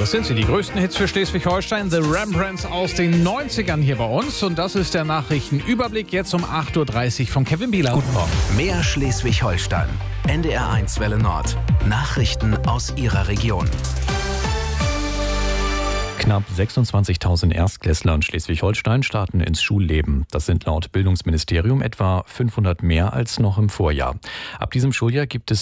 das sind sie, die größten Hits für Schleswig-Holstein. The Rembrandts aus den 90ern hier bei uns. Und das ist der Nachrichtenüberblick jetzt um 8.30 Uhr von Kevin Bieler. Guten Morgen. Mehr Schleswig-Holstein. NDR1 Welle Nord. Nachrichten aus Ihrer Region. Knapp 26.000 Erstklässler in Schleswig-Holstein starten ins Schulleben. Das sind laut Bildungsministerium etwa 500 mehr als noch im Vorjahr. Ab diesem Schuljahr gibt es